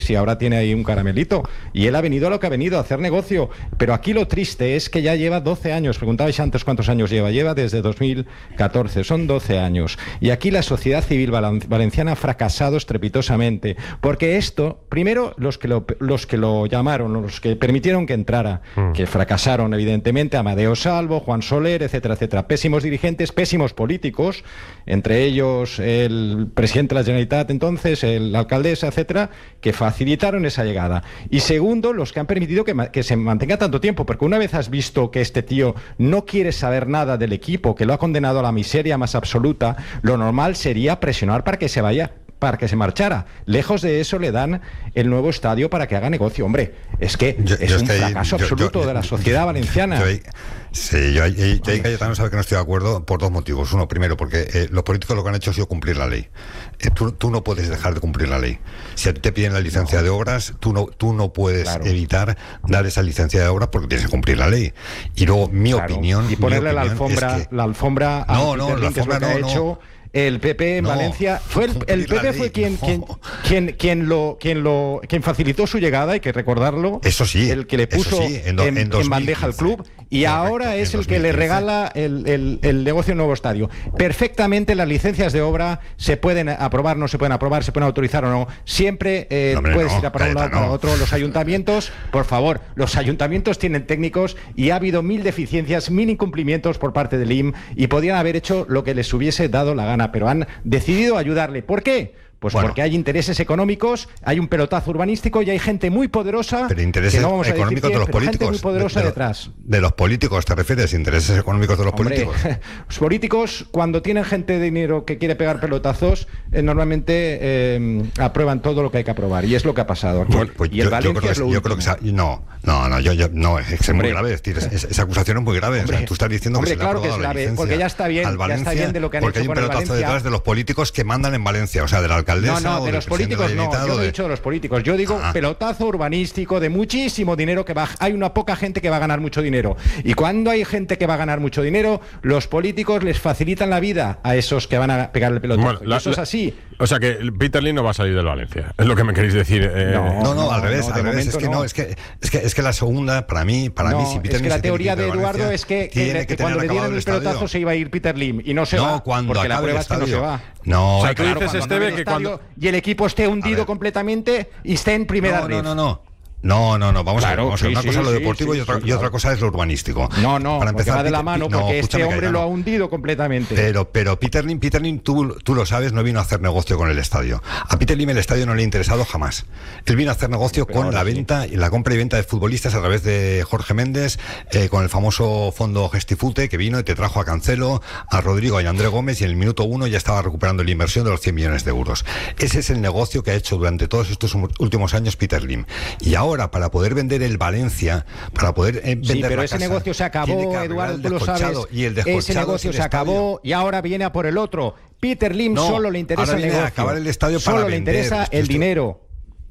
y ahora tiene ahí un caramelito. Y él ha venido a lo que ha venido, a hacer negocio. Pero aquí lo triste es que ya lleva 12 años. Preguntabais antes cuántos años lleva. Lleva desde 2014. Son 12 años. Y aquí la sociedad civil valenciana ha fracasado estrepitosamente. Porque esto, primero, los que lo llamaron, los que permitieron que entrara, que fracasaron, evidentemente, Amadeo Salvo, Juan Soler, etcétera, etcétera. Pésimos dirigentes, pésimos políticos, entre ellos el presidente de la Generalitat entonces, la alcaldesa, etcétera, que facilitaron esa llegada. Y segundo, los que han permitido que se mantenga tanto tiempo, porque una vez has visto que este tío no quiere saber nada del equipo, que lo ha condenado a la miseria más absoluta, lo normal sería presionar para que se vaya, para que se marchara. Lejos de eso le dan el nuevo estadio para que haga negocio. Hombre, es que es un fracaso absoluto de la sociedad valenciana. Yo ahí, Cayetano, sabe que no estoy de acuerdo por dos motivos. Uno, primero, porque los políticos lo que han hecho ha sido cumplir la ley. Tú no puedes dejar de cumplir la ley. Si a ti te piden la licencia de obras, tú no puedes evitar dar esa licencia de obras porque tienes que cumplir la ley. Y luego, mi opinión... Y ponerle la alfombra a la alfombra no ha hecho... El PP en Valencia el PP fue quien facilitó su llegada, hay que recordarlo. Eso sí, el que le puso en bandeja al club, y correcto, ahora es el que le regala el negocio nuevo estadio. Perfectamente las licencias de obra se pueden aprobar, no se pueden aprobar, se pueden autorizar o no. Siempre puedes ir para un lado para otro. Los ayuntamientos, por favor, los ayuntamientos tienen técnicos y ha habido 1000 deficiencias, 1000 incumplimientos por parte del IM y podían haber hecho lo que les hubiese dado la gana, pero han decidido ayudarle. ¿Por qué? Pues porque hay intereses económicos, hay un pelotazo urbanístico y hay gente muy poderosa. Pero intereses económicos de los políticos. Gente muy poderosa detrás. ¿De los políticos te refieres? ¿Intereses económicos de los políticos? Los políticos, cuando tienen gente de dinero que quiere pegar pelotazos, normalmente aprueban todo lo que hay que aprobar. Y es lo que ha pasado aquí. Bueno, pues y el Valencia yo creo que es muy grave. Esa acusación es muy grave. O sea, tú estás diciendo que se le ha aprobado la licencia porque ya está bien de lo que han hecho con el Valencia. Porque hay un pelotazo detrás de los políticos que mandan en Valencia, o sea, de la alcaldesa. No, de los políticos no, yo no he dicho de los políticos, yo digo pelotazo urbanístico de muchísimo dinero que va, hay una poca gente que va a ganar mucho dinero, y cuando hay gente que va a ganar mucho dinero, los políticos les facilitan la vida a esos que van a pegar el pelotazo. Bueno, eso es así. O sea que Peter Lim no va a salir del Valencia, es lo que me queréis decir. No, al revés, es que la segunda, para mí si Peter es que la teoría de Eduardo es que cuando le dieran el pelotazo se iba a ir Peter Lim y no se va, porque la prueba es que no se va. No, o sea, tú dices, Esteve, que cuando y el equipo esté hundido completamente y esté en primera red. No, vamos a ver. Una cosa es lo deportivo y otra cosa es lo urbanístico. Para empezar, va de la mano, porque este hombre lo ha hundido completamente. Pero Peter Lim, tú lo sabes, no vino a hacer negocio con el estadio. A Peter Lim el estadio no le ha interesado jamás. Él vino a hacer negocio con la venta y la compra y venta de futbolistas a través de Jorge Méndez, con el famoso fondo Gestifute, que vino y te trajo a Cancelo, a Rodrigo y a André Gómez, y en el minuto 1 ya estaba recuperando la inversión de los 100 millones de euros. Ese es el negocio que ha hecho durante todos estos últimos años Peter Lim. Y ahora, para poder vender el Valencia, para poder vender pero la ese casa, negocio se acabó, Eduardo, tú lo sabes. Ese negocio se acabó y ahora viene a por el otro. Peter Lim solo le interesa el negocio. Acabar el estadio solo para le interesa el dinero.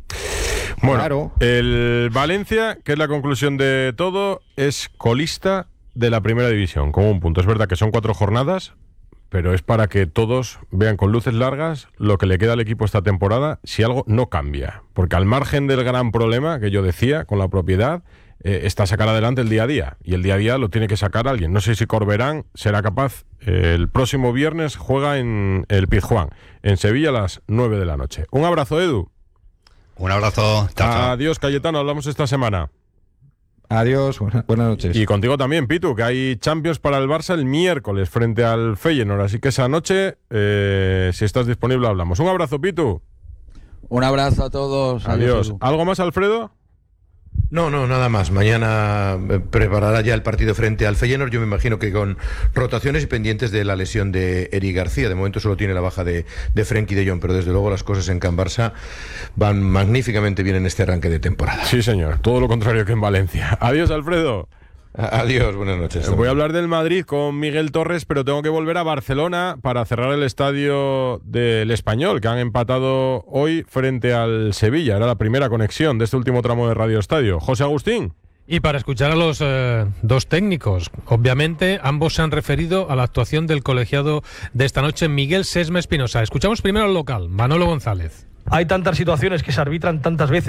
Bueno, el Valencia, que es la conclusión de todo, es colista de la primera división, con un punto. Es verdad que son 4 jornadas, pero es para que todos vean con luces largas lo que le queda al equipo esta temporada si algo no cambia. Porque al margen del gran problema que yo decía con la propiedad, está sacar adelante el día a día. Y el día a día lo tiene que sacar alguien. No sé si Corberán será capaz. El próximo viernes juega en el Pizjuán, en Sevilla, a las 9 de la noche. Un abrazo, Edu. Un abrazo. Chao. Adiós, Cayetano. Hablamos esta semana. Adiós, buenas noches. Y contigo también, Pitu, que hay Champions para el Barça el miércoles frente al Feyenoord, así que esa noche, si estás disponible, hablamos. Un abrazo, Pitu. Un abrazo a todos. Adiós. ¿Algo más, Alfredo? No, nada más. Mañana preparará ya el partido frente al Feyenoord. Yo me imagino que con rotaciones y pendientes de la lesión de Eric García. De momento solo tiene la baja de Frenkie de Jong, pero desde luego las cosas en Can Barça van magníficamente bien en este arranque de temporada. Sí, señor. Todo lo contrario que en Valencia. Adiós, Alfredo. Adiós, buenas noches. Voy a hablar del Madrid con Miguel Torres, pero tengo que volver a Barcelona para cerrar el estadio del Español, que han empatado hoy frente al Sevilla. Era la primera conexión de este último tramo de Radio Estadio. José Agustín. Y para escuchar a los dos técnicos, obviamente ambos se han referido a la actuación del colegiado de esta noche, Miguel Sesma Espinosa. Escuchamos primero al local, Manolo González. hay tantas situaciones que se arbitran tantas veces